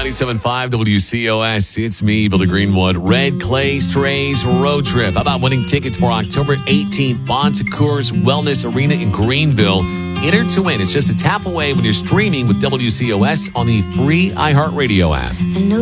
97.5 WCOS. It's me, Billy Greenwood. Red Clay Strays Road Trip. How about winning tickets for October 18th? Bon Secours Wellness Arena in Greenville. Enter to win. It's just a tap away when you're streaming with WCOS on the free iHeartRadio app.